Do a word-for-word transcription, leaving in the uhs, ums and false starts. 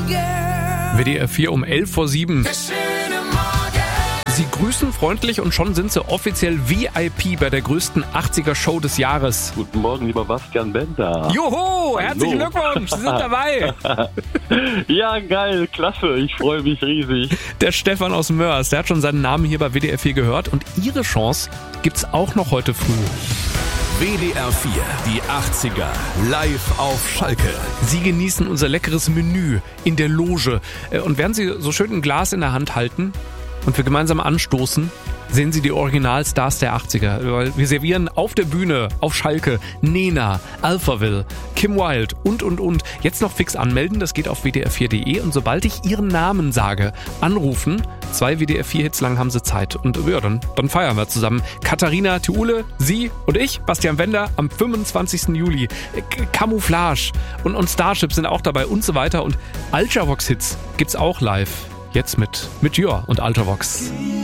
W D R vier um elf vor sieben. Sie grüßen freundlich und schon sind sie offiziell V I P bei der größten achtziger-Show des Jahres. Guten Morgen, lieber Bastian Bender. Joho, herzlichen Hallo. Glückwunsch, Sie sind dabei. Ja, geil, klasse, ich freue mich riesig. Der Stefan aus Mörs, der hat schon seinen Namen hier bei W D R vier gehört und Ihre Chance gibt's auch noch heute früh. W D R vier, die achtziger, live auf Schalke. Sie genießen unser leckeres Menü in der Loge. Und während Sie so schön ein Glas in der Hand halten und wir gemeinsam anstoßen, sehen Sie die Originalstars der achtziger. Weil wir servieren auf der Bühne, auf Schalke, Nena, Alphaville, Kim Wilde und, und, und. Jetzt noch fix anmelden, das geht auf w d r vier punkt de und sobald ich Ihren Namen sage, anrufen. Zwei W D R vier Hits lang haben Sie Zeit. Und ja, dann, dann feiern wir zusammen. Katharina Thiule, Sie und ich, Bastian Bender, am fünfundzwanzigsten Juli. K- Camouflage und, und Starship sind auch dabei und so weiter. Und Ultravox-Hits gibt's auch live. Jetzt mit, mit Jör und Ultravox.